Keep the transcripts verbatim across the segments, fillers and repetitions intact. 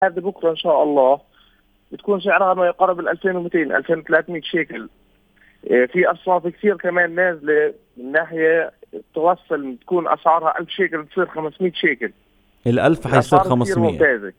هذه بكرة إن شاء الله بتكون سعرها ما يقارب ال ألفين ومئتين ألفين وثلاثمئة شيكل. إيه، في أصناف كثير كمان نازلة من ناحية توصل تكون أسعارها ألف شيكل تصير خمسمئة شيكل. الألف حيصير الأسعار كثير خمسمية. ممتازة.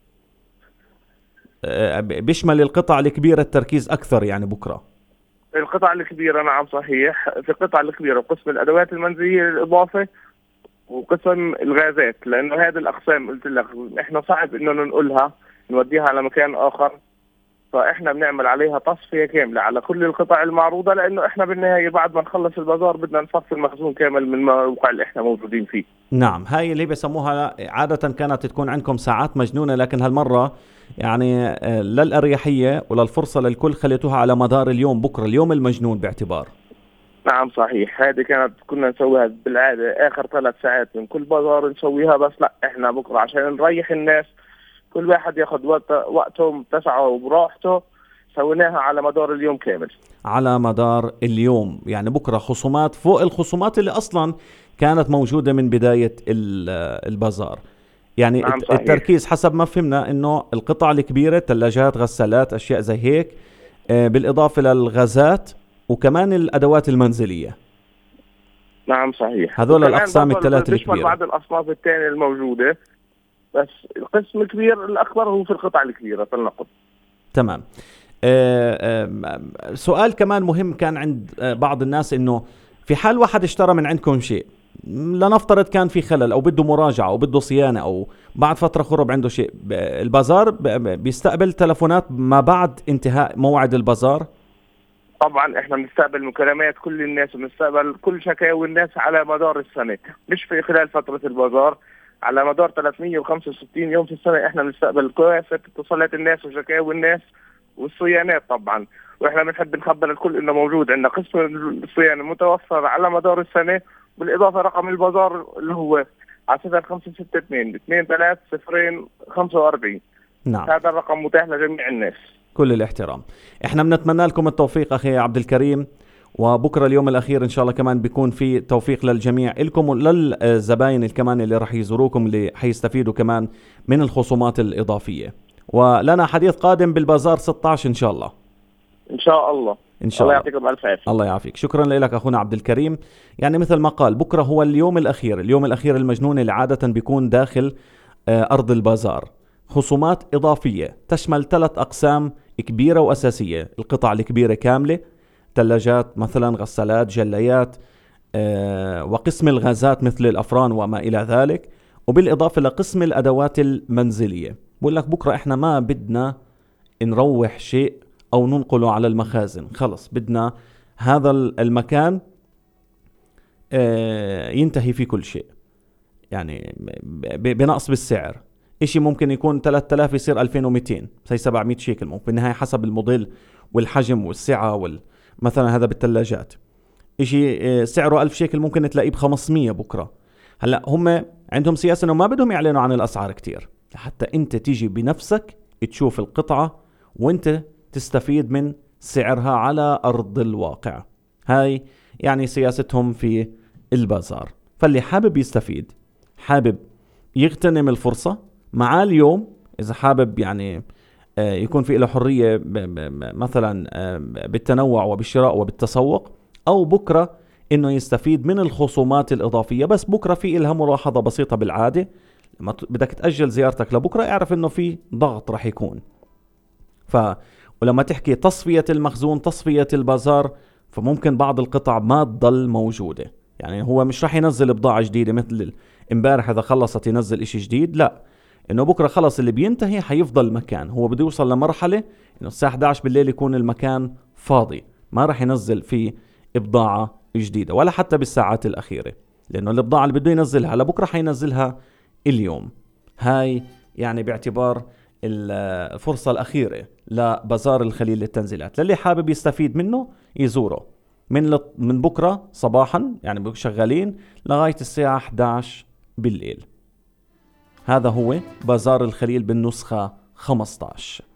آه، بيشمل القطع الكبيرة التركيز أكثر يعني بكرة. القطع الكبيرة نعم صحيح، في القطع الكبيرة قسم الأدوات المنزلية للإضافة وقسم الغازات، لأنه هذه الأقسام قلت لك إحنا صعب إنه ننقلها نوديها على مكان آخر، فإحنا بنعمل عليها تصفية كاملة على كل القطع المعروضة، لأنه إحنا بالنهاية بعد ما نخلص البازار بدنا نفصل مخزون كامل من الموقع اللي إحنا موجودين فيه. نعم، هاي اللي بيسموها عادة كانت تكون عندكم ساعات مجنونة، لكن هالمرة يعني آه، للأريحية وللفرصة للكل خليتوها على مدار اليوم، بكرة اليوم المجنون باعتبار. نعم صحيح، هذه كانت كنا نسويها بالعادة آخر ثلاث ساعات من كل بازار نسويها، بس لا إحنا بكرة عشان نريح الناس كل واحد ياخذ وقت وقته بتسعه وبراحته، سويناها على مدار اليوم كامل. على مدار اليوم، يعني بكرة خصومات فوق الخصومات اللي أصلا كانت موجودة من بداية ال- آه، البازار. يعني نعم الت- صحيح. التركيز حسب ما فهمنا إنه القطع الكبيرة، ثلاجات، غسالات، أشياء زي هيك، آه، بالإضافة للغازات وكمان الأدوات المنزلية. نعم صحيح، هذول وكمان الأقسام برضه الثلاثة بيشمل الكبيرة. بعض الأصناف الثانية الموجودة، بس القسم الكبير الأكبر هو في القطع الكبيرة فلنقل. تمام. آه، آه، سؤال كمان مهم كان عند آه، بعض الناس، إنه في حال واحد اشترى من عندكم شيء، لنفترض كان في خلل أو بده مراجعة أو بده صيانة أو بعد فترة خرب عنده شيء، ب- البازار ب- ب- بيستقبل تلفونات ما بعد انتهاء موعد البازار؟ طبعا احنا بنستقبل مكالمات كل الناس وبنستقبل كل شكاوي الناس على مدار السنة، مش في خلال فترة البازار، على مدار ثلاثمئة وخمسة وستين يوم في السنة احنا بنستقبل كافة اتصالات الناس وشكاوي الناس والصيانات طبعا. واحنا بنحب نخبر الكل انه موجود عندنا قسم الصيانة متوفر على مدار السنة، بالاضافة رقم البازار اللي هو على صفر خمسة ستة اثنين اثنين ثلاثة صفرين خمسة وأربعين. نعم، هذا الرقم متاح لجميع الناس. كل الاحترام. احنا بنتمنى لكم التوفيق أخي عبد الكريم، وبكرة اليوم الأخير إن شاء الله كمان بيكون في توفيق للجميع، لكم وللزباين كمان اللي رح يزوروكم، اللي حيستفيدوا كمان من الخصومات الإضافية. ولنا حديث قادم بالبازار ستة عشر إن شاء الله. ان شاء الله. إن شاء الله الله. يعطيكم الف عافية. الله يعافيك. شكرا لك أخونا عبد الكريم. يعني مثل ما قال، بكرة هو اليوم الأخير، اليوم الأخير المجنون اللي عادة بيكون داخل آه، أرض البازار. خصومات إضافية تشمل ثلاث أقسام كبيرة وأساسية: القطع الكبيرة كاملة، ثلاجات مثلا، غسالات، جليات، آه، وقسم الغازات مثل الأفران وما إلى ذلك، وبالإضافة لقسم الأدوات المنزلية. بقول لك بكرة إحنا ما بدنا نروح شيء أو ننقله على المخازن، خلص بدنا هذا المكان آه، ينتهي فيه كل شيء، يعني ب- بنقص بالسعر. اشي ممكن يكون ثلاثة آلاف يصير ألفين ومئتين، زي سبعمئة شيكل ممكن بالنهاية حسب الموديل والحجم والسعة وال... مثلا هذا بالثلاجات اشي آه، سعره ألف شيكل ممكن تلاقيه بخمسمية بكرة. هلا هم عندهم سياسة انه ما بدهم يعلنوا عن الاسعار كتير، حتى انت تيجي بنفسك تشوف القطعة وانت تستفيد من سعرها على ارض الواقع. هاي يعني سياستهم في البازار. فاللي حابب يستفيد، حابب يغتنم الفرصة مع اليوم، إذا حابب يعني آه، يكون في له حرية ب- ب- مثلا آه، بالتنوع وبالشراء وبالتسوق، أو بكرة إنه يستفيد من الخصومات الإضافية. بس بكرة في إلها ملاحظة بسيطة بالعادة: لما ت- بدك تأجل زيارتك لبكرة اعرف إنه في ضغط رح يكون. ف ولما تحكي تصفية المخزون، تصفية البازار، فممكن بعض القطع ما تضل موجودة. يعني هو مش رح ينزل بضاعة جديدة مثل ال- امبارح إذا خلصت ينزل إشي جديد، لا، إنه بكرة خلص اللي بينتهي حيفضل المكان. هو بده يوصل لمرحلة إنه الساعة إحدى عشر بالليل يكون المكان فاضي، ما رح ينزل فيه بضاعة جديدة ولا حتى بالساعات الأخيرة، لأنه البضاعة اللي بده ينزلها لبكرة حينزلها اليوم. هاي يعني باعتبار الفرصة الأخيرة لبازار الخليل للتنزيلات. للي حابب يستفيد منه يزوره من من بكرة صباحا، يعني شغالين لغاية الساعة إحدى عشر بالليل. هذا هو بازار الخليل بالنسخة خمسة عشر.